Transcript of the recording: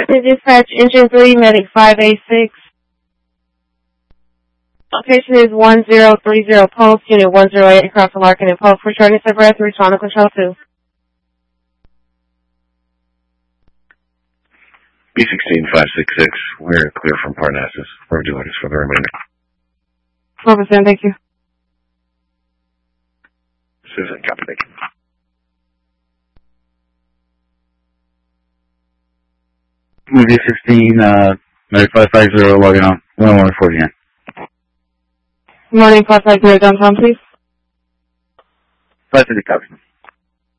Dispatch, engine 3, medic 586. Location is 1030 Post, unit 108 across the Larkin and Post. For shortness of breath, respond to control 2. B16566, we're clear from Parnassus. Roger orders for the remainder. 12%, thank you. Susan, copy, thank you. B16, medic 550, logging on. 1114 again. Good morning, 550 downtown, please. 550 copy.